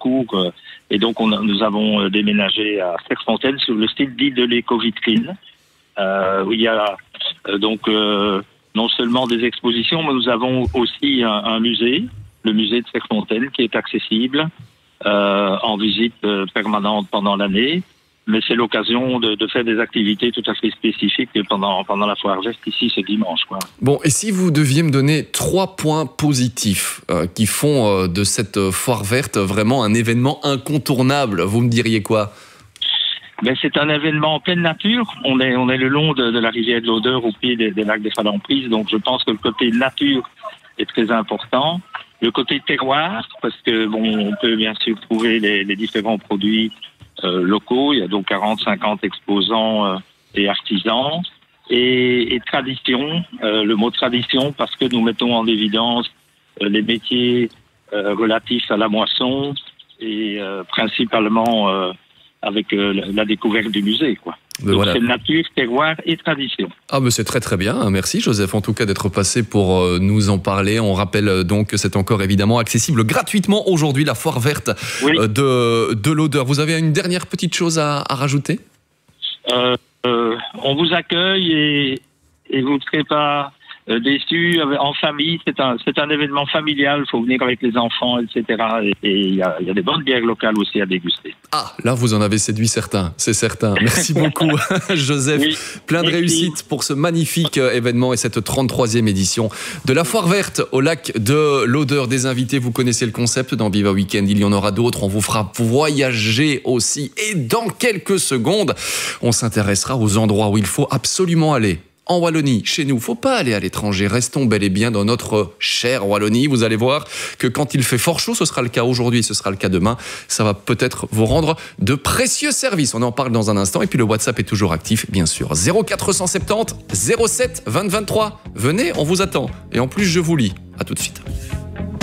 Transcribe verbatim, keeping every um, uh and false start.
parcours. Euh, et donc, on a, nous avons euh, déménagé à Serfontaine sur le site dit de l'éco-vitrine, euh, où il y a euh, donc euh, non seulement des expositions, mais nous avons aussi un, un musée, le musée de Serfontaine, qui est accessible euh, en visite euh, permanente pendant l'année. Mais c'est l'occasion de, de faire des activités tout à fait spécifiques pendant, pendant la foire verte ici ce dimanche, quoi. Bon, et si vous deviez me donner trois points positifs euh, qui font euh, de cette foire verte vraiment un événement incontournable, vous me diriez quoi? Ben, c'est un événement en pleine nature. On est, on est le long de, de la rivière de l'Odeur, au pied des, des lacs des Falemprise, donc je pense que le côté nature est très important. Le côté terroir, parce que bon, on peut bien sûr trouver les, les différents produits Euh, locaux, il y a donc quarante cinquante exposants euh, et artisans, et, et tradition, euh, le mot tradition, parce que nous mettons en évidence euh, les métiers euh, relatifs à la moisson, et euh, principalement euh, avec euh, la découverte du musée, quoi. Mais donc voilà. c'est nature, terroir et tradition. Ah mais c'est très très bien, merci Joseph en tout cas d'être passé pour euh, nous en parler. On rappelle euh, donc que c'est encore évidemment accessible gratuitement aujourd'hui, la foire verte oui. euh, de, de l'Odeur. Vous avez une dernière petite chose à, à rajouter? euh, euh, On vous accueille et, et vous ne serez pas euh, déçus. En famille, c'est un, c'est un événement familial, il faut venir avec les enfants, et cetera. Et il y a, y a des bonnes bières locales aussi à déguster. Ah, là vous en avez séduit certains, c'est certain. Merci beaucoup Joseph, oui. Plein de Merci. réussite pour ce magnifique événement et cette trente-troisième édition de la foire verte au lac de l'Odeur. Des invités, vous connaissez le concept, dans Viva Weekend il y en aura d'autres, on vous fera voyager aussi. Et dans quelques secondes, on s'intéressera aux endroits où il faut absolument aller. En Wallonie, chez nous, faut pas aller à l'étranger, restons bel et bien dans notre chère Wallonie. Vous allez voir que quand il fait fort chaud, ce sera le cas aujourd'hui, ce sera le cas demain, ça va peut-être vous rendre de précieux services. On en parle dans un instant et puis le WhatsApp est toujours actif, bien sûr. zéro quatre cent soixante-dix zéro sept vingt vingt-trois. Venez, on vous attend. Et en plus, je vous lis. À tout de suite.